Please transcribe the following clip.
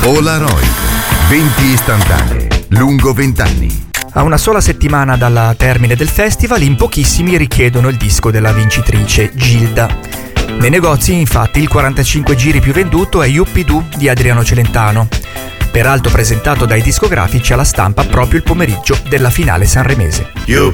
Polaroid, 20 istantanee, lungo 20 anni. A una sola settimana dalla termine del festival, in pochissimi richiedono il disco della vincitrice, Gilda. Nei negozi, infatti, il 45 giri più venduto è Yuppidoo di Adriano Celentano, peraltro presentato dai discografici alla stampa proprio il pomeriggio della finale sanremese. Youpi